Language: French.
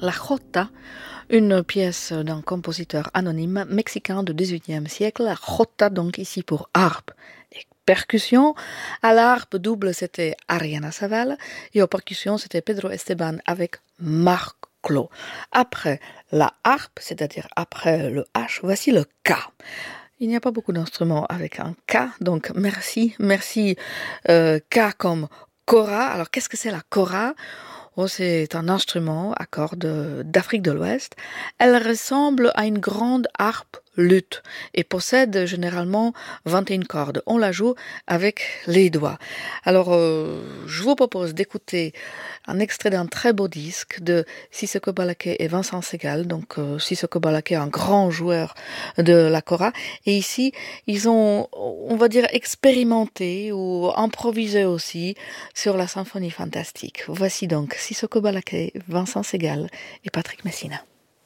La Jota, une pièce d'un compositeur anonyme mexicain du XVIIIe siècle. La Jota, donc ici pour harpe et percussion. À la harpe double, c'était Ariana Saval. Et aux percussions, c'était Pedro Esteban avec Marc Clos. Après la harpe, c'est-à-dire après le H, voici le K. Il n'y a pas beaucoup d'instruments avec un K, donc merci. K comme kora. Alors qu'est-ce que c'est la kora? Oh, c'est un instrument à cordes d'Afrique de l'Ouest. Elle ressemble à une grande harpe luth et possède généralement 21 cordes. On la joue avec les doigts. Alors, je vous propose d'écouter un extrait d'un très beau disque de Sissoko Balaké et Vincent Segal. Donc, Sissoko Balaké, un grand joueur de la kora. Et ici, ils ont, on va dire, expérimenté ou improvisé aussi sur la symphonie fantastique. Voici donc Sissoko Balaké, Vincent Segal et Patrick Messina.